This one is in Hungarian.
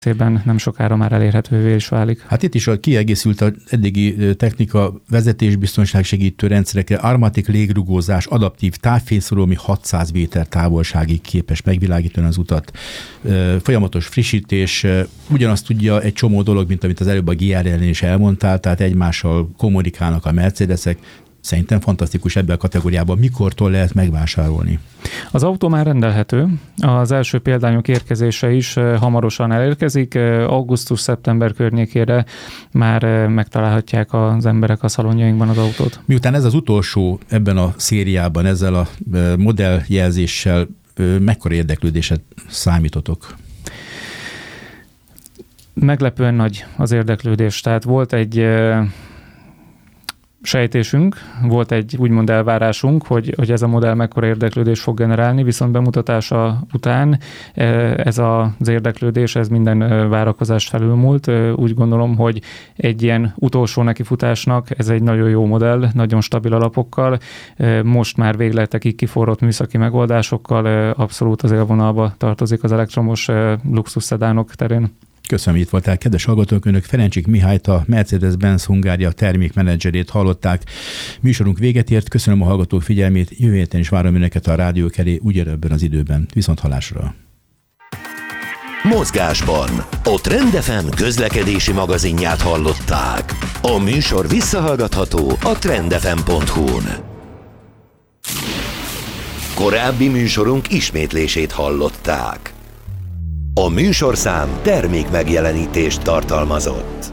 nem sokára már elérhetővé is válik. Hát itt is kiegészült az eddigi technika vezetésbiztonság segítő rendszerekre, armatik légrugózás, adaptív távfényszóró, ami 600 méter távolságig képes megvilágítani az utat, folyamatos frissítés, ugyanazt tudja egy csomó dolog, mint amit az előbb a GR-en is elmondtál, tehát egymással kommunikálnak a Mercedesek. Szerintem fantasztikus ebben a kategóriában. Mikortól lehet megvásárolni? Az autó már rendelhető. Az első példányok érkezése is hamarosan elérkezik. Augusztus-szeptember környékére már megtalálhatják az emberek a szalonjainkban az autót. Miután ez az utolsó ebben a szériában, ezzel a modelljelzéssel mekkora érdeklődéset számítotok? Meglepően nagy az érdeklődés. Tehát volt egy sejtésünk, volt egy úgymond elvárásunk, hogy ez a modell mekkora érdeklődést fog generálni, viszont bemutatása után ez az érdeklődés, ez minden várakozást felülmúlt. Úgy gondolom, hogy egy ilyen utolsó nekifutásnak ez egy nagyon jó modell, nagyon stabil alapokkal, most már végletekig kiforrott műszaki megoldásokkal abszolút az élvonalba tartozik az elektromos luxus szedánok terén. Köszönöm, hogy itt voltál. Kedves hallgatók, önök Ferencsik Mihályt, a Mercedes-Benz Hungária termékmenedzserét hallották. Műsorunk véget ért, köszönöm a hallgatók figyelmét, jövő héten is várom önöket a rádiók elé, ugyanebben az időben. Viszonthallásra. Mozgásban a Trend FM közlekedési magazinját hallották. A műsor visszahallgatható a trendfm.hu-n. Korábbi műsorunk ismétlését hallották. A műsorszám termékmegjelenítést tartalmazott.